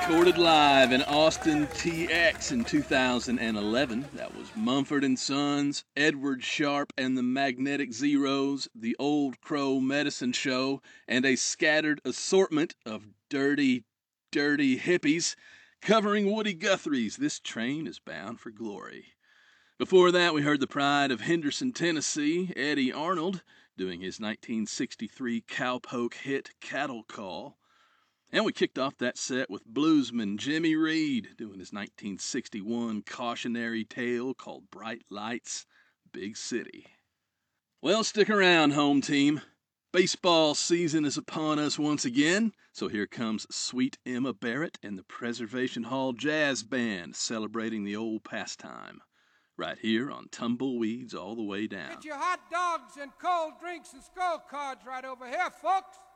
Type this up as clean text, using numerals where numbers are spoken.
Recorded live in Austin, TX in 2011. That was Mumford & Sons, Edward Sharpe and the Magnetic Zeros, The Old Crow Medicine Show, and a scattered assortment of dirty hippies covering Woody Guthrie's This Train is Bound for Glory. Before that, we heard the pride of Henderson, Tennessee, Eddie Arnold, doing his 1963 cowpoke hit Cattle Call. And we kicked off that set with bluesman Jimmy Reed doing his 1961 cautionary tale called Bright Lights, Big City. Well, stick around, home team. Baseball season is upon us once again, so here comes Sweet Emma Barrett and the Preservation Hall Jazz Band celebrating the old pastime. Right here on Tumbleweeds All the Way Down. Get your hot dogs and cold drinks and skull cards right over here, folks.